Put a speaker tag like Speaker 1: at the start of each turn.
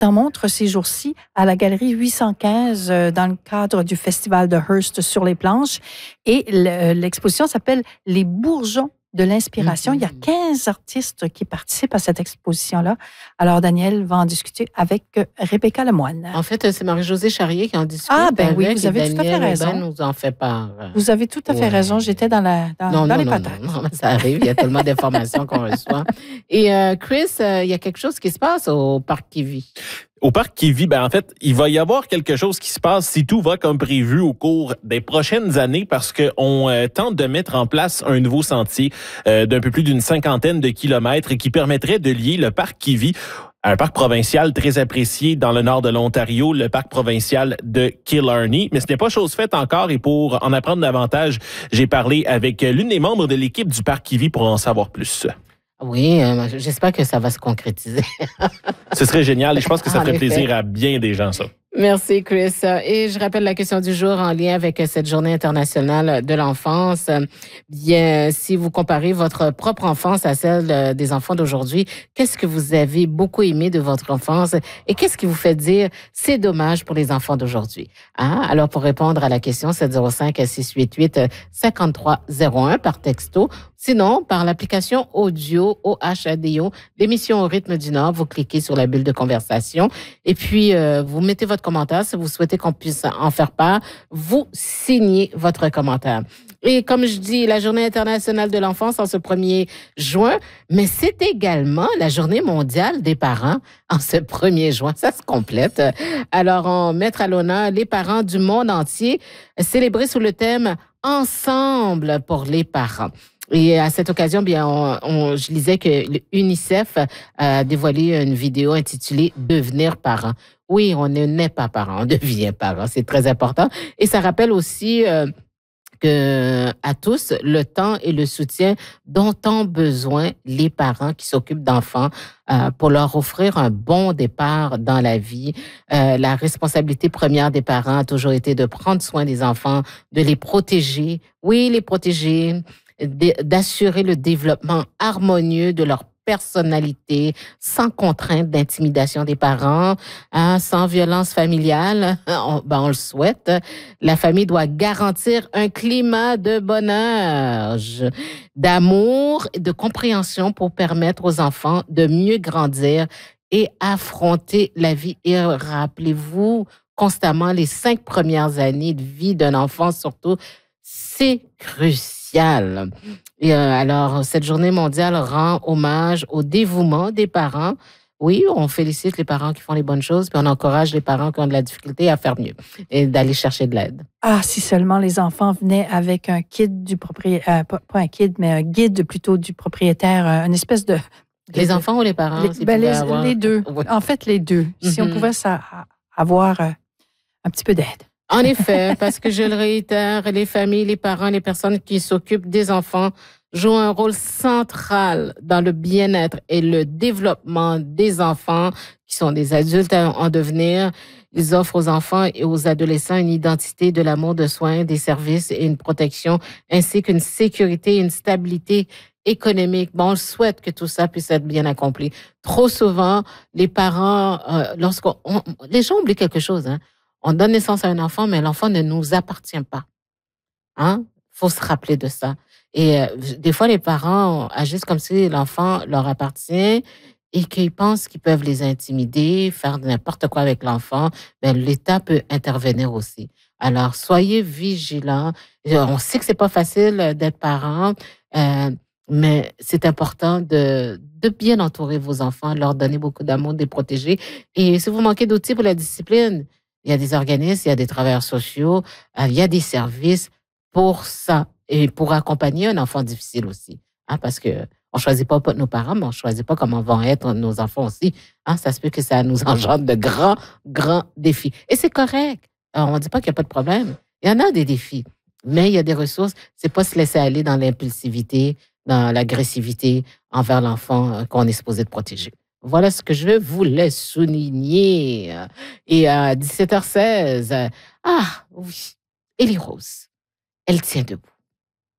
Speaker 1: t'en montre ces jours-ci à la galerie 815 dans le cadre du festival de Hearst sur les planches. Et l'exposition s'appelle Les bourgeons de l'inspiration. Il y a 15 artistes qui participent à cette exposition-là. Alors, Daniel va en discuter avec Rebecca Lemoine.
Speaker 2: En fait, c'est Marie-Josée Charrier qui en discute.
Speaker 1: Ah, ben
Speaker 2: avec,
Speaker 1: oui, vous avez tout à fait raison.
Speaker 2: Daniel nous en fait part.
Speaker 1: Vous avez tout à fait raison. J'étais dans les patates.
Speaker 2: Non, ça arrive. Il y a tellement d'informations qu'on reçoit. Et Chris, il y a quelque chose qui se passe au Parc Kiwi.
Speaker 3: Au Parc Kiwi, en fait, il va y avoir quelque chose qui se passe si tout va comme prévu au cours des prochaines années parce qu'on tente de mettre en place un nouveau sentier d'un peu plus d'une 50aine de kilomètres qui permettrait de lier le Parc Kiwi à un parc provincial très apprécié dans le nord de l'Ontario, le parc provincial de Killarney. Mais ce n'est pas chose faite encore et pour en apprendre davantage, j'ai parlé avec l'une des membres de l'équipe du Parc Kiwi pour en savoir plus.
Speaker 2: Oui, j'espère que ça va se concrétiser.
Speaker 3: Ce serait génial et je pense que ça ferait plaisir à bien des gens, ça.
Speaker 2: Merci, Chris. Et je rappelle la question du jour en lien avec cette journée internationale de l'enfance. Bien, si vous comparez votre propre enfance à celle des enfants d'aujourd'hui, qu'est-ce que vous avez beaucoup aimé de votre enfance et qu'est-ce qui vous fait dire c'est dommage pour les enfants d'aujourd'hui? Hein? Alors, pour répondre à la question, 705-688-5301 par texto. Sinon, par l'application audio OHADO, l'émission Au rythme du Nord, vous cliquez sur la bulle de conversation et puis vous mettez votre commentaire. Si vous souhaitez qu'on puisse en faire part, vous signez votre commentaire. Et comme je dis, la Journée internationale de l'enfance en ce 1er juin, mais c'est également la Journée mondiale des parents en ce 1er juin. Ça se complète. Alors, on mettra à l'honneur les parents du monde entier, célébrés sous le thème « Ensemble pour les parents ». Et à cette occasion, bien, je lisais que l'UNICEF a dévoilé une vidéo intitulée « Devenir parent ». Oui, on ne naît pas parent, on devient parent. C'est très important. Et ça rappelle aussi que à tous le temps et le soutien dont ont besoin les parents qui s'occupent d'enfants pour leur offrir un bon départ dans la vie. La responsabilité première des parents a toujours été de prendre soin des enfants, de les protéger. Oui, les protéger, d'assurer le développement harmonieux de leur personnalité, sans contrainte d'intimidation des parents, sans violence familiale, on le souhaite. La famille doit garantir un climat de bonheur, d'amour et de compréhension pour permettre aux enfants de mieux grandir et affronter la vie. Et rappelez-vous constamment les 5 premières années de vie d'un enfant, surtout, c'est crucial. Et alors, cette journée mondiale rend hommage au dévouement des parents. Oui, on félicite les parents qui font les bonnes choses, puis on encourage les parents qui ont de la difficulté à faire mieux et d'aller chercher de l'aide.
Speaker 1: Ah, si seulement les enfants venaient avec un kit du propriétaire, pas un kit, mais un guide plutôt du propriétaire, une espèce de...
Speaker 2: Les enfants ou les parents?
Speaker 1: Les deux. Oui. En fait, les deux. Si on pouvait avoir un petit peu d'aide.
Speaker 2: En effet, parce que je le réitère, les familles, les parents, les personnes qui s'occupent des enfants jouent un rôle central dans le bien-être et le développement des enfants qui sont des adultes en devenir. Ils offrent aux enfants et aux adolescents une identité de l'amour, de soins, des services et une protection, ainsi qu'une sécurité et une stabilité économique. Bon, on souhaite que tout ça puisse être bien accompli. Trop souvent, les parents, les gens oublient quelque chose, hein. On donne naissance à un enfant, mais l'enfant ne nous appartient pas. Hein? Faut se rappeler de ça. Et des fois, les parents agissent comme si l'enfant leur appartient et qu'ils pensent qu'ils peuvent les intimider, faire n'importe quoi avec l'enfant. Ben, l'État peut intervenir aussi. Alors, soyez vigilants. On sait que c'est pas facile d'être parent, mais c'est important de bien entourer vos enfants, leur donner beaucoup d'amour, de les protéger. Et si vous manquez d'outils pour la discipline, il y a des organismes, il y a des travailleurs sociaux, il y a des services pour ça et pour accompagner un enfant difficile aussi. Hein, parce que on choisit pas nos parents, mais on choisit pas comment vont être nos enfants aussi. Hein, ça se peut que ça nous engendre de grands défis. Et c'est correct. Alors, on ne dit pas qu'il n'y a pas de problème. Il y en a des défis, mais il y a des ressources. C'est pas se laisser aller dans l'impulsivité, dans l'agressivité envers l'enfant qu'on est supposé de protéger. Voilà ce que je voulais souligner. Et à 17h16, oui, Élie Rose, elle tient debout.